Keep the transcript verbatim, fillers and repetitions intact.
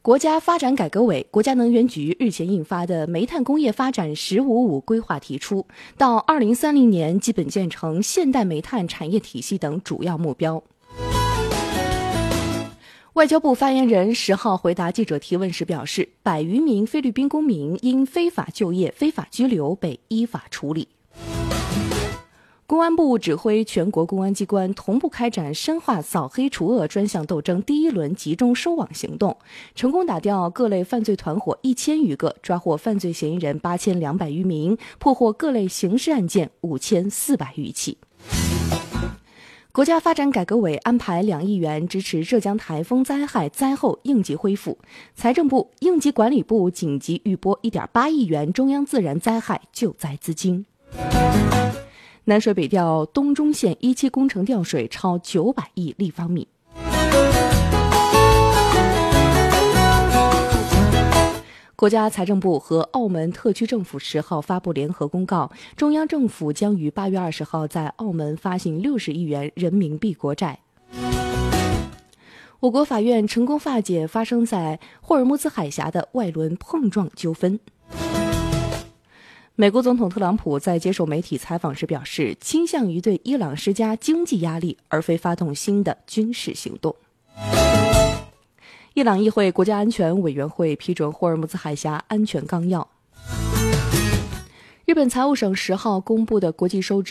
国家发展改革委、国家能源局日前印发的《煤炭工业发展“十五五”规划》提出，到二零三零年基本建成现代煤炭产业体系等主要目标。外交部发言人十号回答记者提问时表示，百余名菲律宾公民因非法就业、非法拘留被依法处理。公安部指挥全国公安机关同步开展深化扫黑除恶专项斗争第一轮集中收网行动，成功打掉各类犯罪团伙一千余个，抓获犯罪嫌疑人八千两百余名，破获各类刑事案件五千四百余起。国家发展改革委安排两亿元支持浙江台风灾害灾后应急恢复，财政部、应急管理部紧急预拨 一点八亿元中央自然灾害救灾资金。南水北调东中线一期工程调水超九百亿立方米。国家财政部和澳门特区政府十号发布联合公告，中央政府将于八月二十号在澳门发行六十亿元人民币国债。我国法院成功化解发生在霍尔木兹海峡的外轮碰撞纠纷。美国总统特朗普在接受媒体采访时表示，倾向于对伊朗施加经济压力，而非发动新的军事行动。伊朗议会国家安全委员会批准霍尔木兹海峡安全纲要。日本财务省十号公布的国际收支